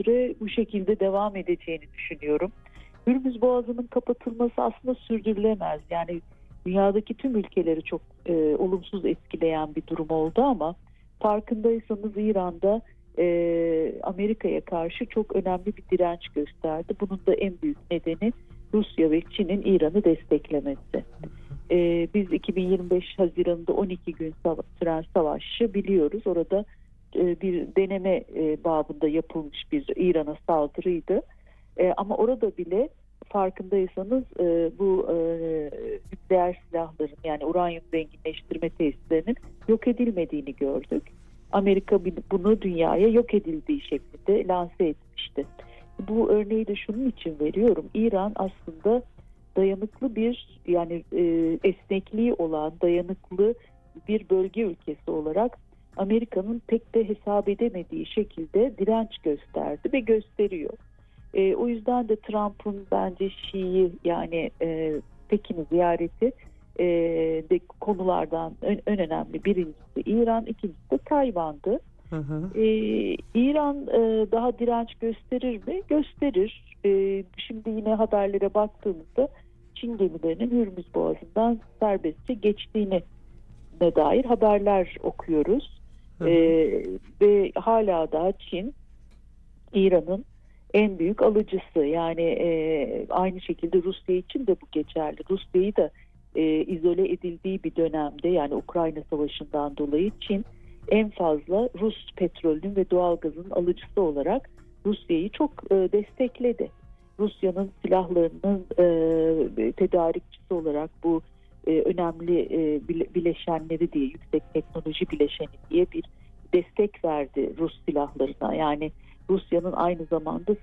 süre bu şekilde devam edeceğini düşünüyorum. Hürmüz Boğazı'nın kapatılması aslında sürdürülemez. Yani dünyadaki tüm ülkeleri çok olumsuz etkileyen bir durum oldu ama farkındaysanız İran'da Amerika'ya karşı çok önemli bir direnç gösterdi. Bunun da en büyük nedeni Rusya ve Çin'in İran'ı desteklemesi. Biz 2025 Haziran'da 12 gün süren savaşı biliyoruz. Orada bir deneme babında yapılmış bir İran'a saldırıydı. Ama orada bile farkındaysanız bu nükleer silahların, yani uranyum zenginleştirme tesislerinin yok edilmediğini gördük. Amerika bunu dünyaya yok edildiği şeklinde lanse etmişti. Bu örneği de şunun için veriyorum. İran aslında dayanıklı bir, yani esnekliği olan dayanıklı bir bölge ülkesi olarak Amerika'nın pek de hesap edemediği şekilde direnç gösterdi ve gösteriyor. O yüzden de Trump'ın bence Şii, yani Pekin'i ziyareti de konulardan en önemli, birincisi İran, ikincisi de Tayvan'dı. Hı hı. İran daha direnç gösterir mi? Gösterir. Şimdi yine haberlere baktığımızda Çin gemilerinin Hürmüz Boğazı'ndan serbestçe geçtiğine dair haberler okuyoruz. Hı hı. Ve hala daha Çin İran'ın en büyük alıcısı. Yani aynı şekilde Rusya için de bu geçerli. Rusya'yı da izole edildiği bir dönemde, yani Ukrayna Savaşı'ndan dolayı Çin en fazla Rus petrolünün ve doğalgazının alıcısı olarak Rusya'yı çok destekledi. Rusya'nın silahlarının tedarikçisi olarak bu önemli bileşenleri diye, yüksek teknoloji bileşeni diye bir destek verdi Rus silahlarına. Yani Rusya'nın aynı zamanda